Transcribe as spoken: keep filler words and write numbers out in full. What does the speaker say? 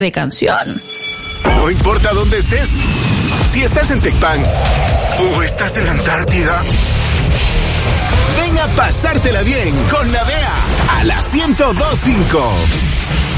de canción. No importa dónde estés, si estás en Tecpan o estás en la Antártida, ven a pasártela bien con Navea a la ciento dos punto cinco.